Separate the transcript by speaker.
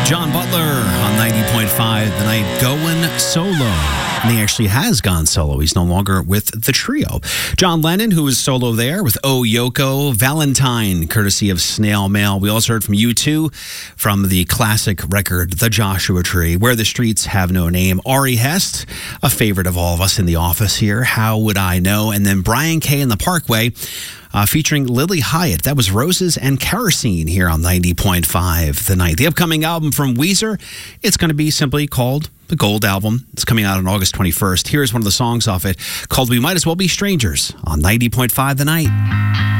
Speaker 1: John Butler on 90.5 The Night, going solo. And he actually has gone solo. He's no longer with the trio. John Lennon, who is solo there with Oh Yoko. Valentine, courtesy of Snail Mail. We also heard from U2 from the classic record, The Joshua Tree, Where the Streets Have No Name. Ari Hest, a favorite of all of us in the office here, How Would I Know? And then Brian Kay and the Parkway, featuring Lily Hyatt. That was Roses and Kerosene here on 90.5 The Night. The upcoming album from Weezer, it's going to be simply called The Gold Album. It's coming out on August 21st. Here's one of the songs off it called We Might As Well Be Strangers on 90.5 The Night.